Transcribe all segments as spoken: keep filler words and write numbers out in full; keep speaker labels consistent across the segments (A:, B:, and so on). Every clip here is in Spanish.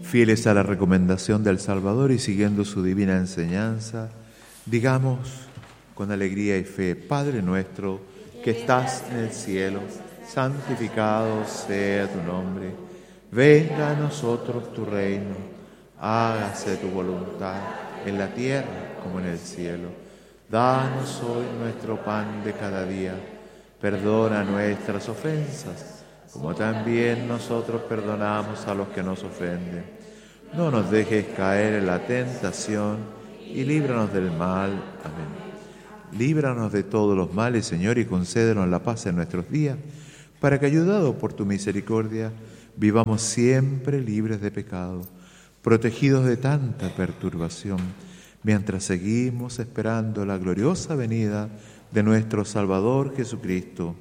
A: Fieles a la recomendación del Salvador y siguiendo su divina enseñanza, digamos con alegría y fe: Padre nuestro que estás en el cielo, santificado sea tu nombre. Venga a nosotros tu reino, hágase tu voluntad en la tierra como en el cielo. Danos hoy nuestro pan de cada día. Perdona nuestras ofensas, como también nosotros perdonamos a los que nos ofenden. No nos dejes caer en la tentación y líbranos del mal. Amén. Líbranos de todos los males, Señor, y concédenos la paz en nuestros días, para que, ayudados por tu misericordia, vivamos siempre libres de pecado, protegidos de tanta perturbación, mientras seguimos esperando la gloriosa venida de nuestro Salvador Jesucristo.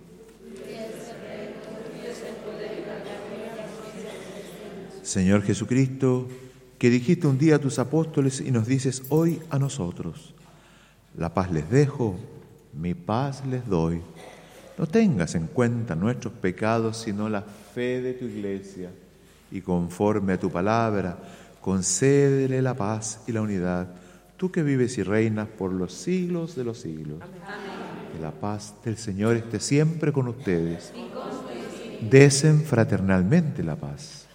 A: Señor Jesucristo, que dijiste un día a tus apóstoles y nos dices hoy a nosotros: la paz les dejo, mi paz les doy. No tengas en cuenta nuestros pecados, sino la fe de tu Iglesia, y conforme a tu palabra, concédele la paz y la unidad, tú que vives y reinas por los siglos de los siglos. Amén. Que la paz del Señor esté siempre con ustedes. Desen fraternalmente la paz.